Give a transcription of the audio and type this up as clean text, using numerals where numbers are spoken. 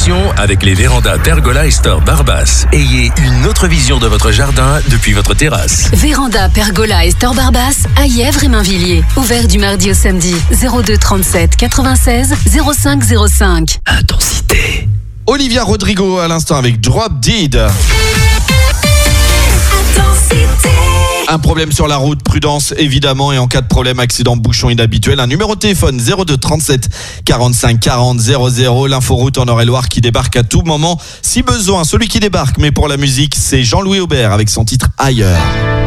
rénovation avec les vérandas Pergola et Store Barbas. Ayez une autre vision de votre jardin depuis votre terrasse. Véranda Pergola et Store Barbas à Yèvres et Mainvilliers. Ouvert du mardi au samedi. 02 37 96 05 05. Intensité. Olivia Rodrigo à l'instant avec Drop Dead. Un problème sur la route, prudence évidemment, et en cas de problème, accident, bouchon inhabituel, un numéro de téléphone 02 37 45 40 00, l'inforoute en Eure-et-Loire qui débarque à tout moment si besoin. Celui qui débarque, mais pour la musique, c'est Jean-Louis Aubert avec son titre Ailleurs.